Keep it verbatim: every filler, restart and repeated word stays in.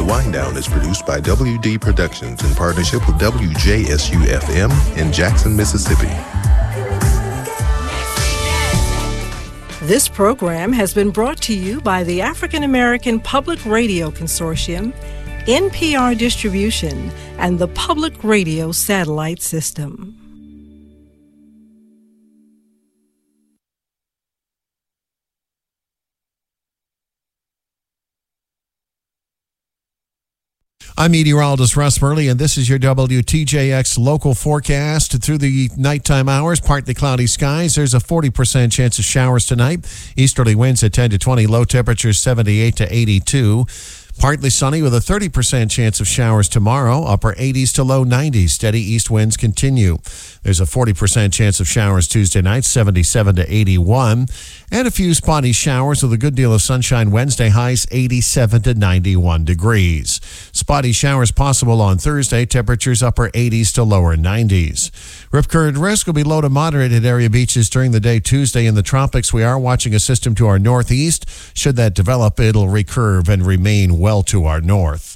The Wind Down is produced by W D Productions in partnership with W J S U F M in Jackson, Mississippi. This program has been brought to you by the African American Public Radio Consortium, N P R Distribution, and the Public Radio Satellite System. I'm meteorologist Russ Murley, and this is your W T J X local forecast. Through the nighttime hours, partly cloudy skies. There's a forty percent chance of showers tonight. Easterly winds at ten to twenty, low temperatures seventy-eight to eighty-two. Partly sunny with a thirty percent chance of showers tomorrow, upper eighties to low nineties. Steady east winds continue. There's a forty percent chance of showers Tuesday night, seventy-seven to eighty-one. And a few spotty showers with a good deal of sunshine Wednesday, highs eighty-seven to ninety-one degrees. Spotty showers possible on Thursday, temperatures upper eighties to lower nineties. Rip current risk will be low to moderate at area beaches during the day Tuesday. In the tropics, we are watching a system to our northeast. Should that develop, it'll recurve and remain well to our north.